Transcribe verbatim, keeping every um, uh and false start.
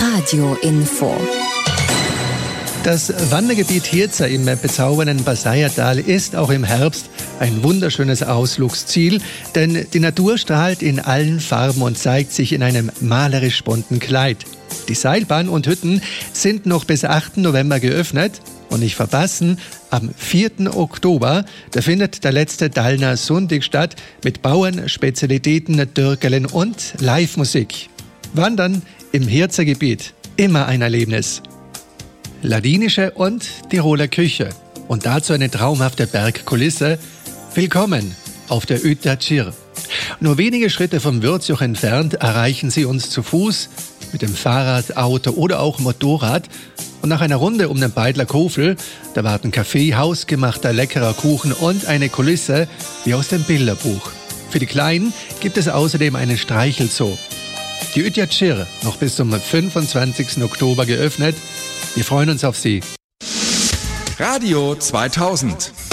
Radio-Info. Das Wandergebiet Hirza im bezaubernden Basayertal ist auch im Herbst ein wunderschönes Ausflugsziel, denn die Natur strahlt in allen Farben und zeigt sich in einem malerisch bunten Kleid. Die Seilbahn und Hütten sind noch bis achten November geöffnet und nicht verpassen, am vierten Oktober, da findet der letzte Dallner Sonntag statt mit Bauern, Spezialitäten, Dürkelen und Live-Musik. Wandern im Hirzer Gebiet, immer ein Erlebnis. Ladinische und Tiroler Küche und dazu eine traumhafte Bergkulisse. Willkommen auf der Ütta Tschir. Nur wenige Schritte vom Würzjoch entfernt erreichen Sie uns zu Fuß, mit dem Fahrrad, Auto oder auch Motorrad. Und nach einer Runde um den Beidler Kofel, da warten Kaffee, hausgemachter leckerer Kuchen und eine Kulisse wie aus dem Bilderbuch. Für die Kleinen gibt es außerdem einen Streichelzoo. Die Ütta Tschir noch bis zum fünfundzwanzigsten Oktober geöffnet. Wir freuen uns auf Sie. Radio zweitausend.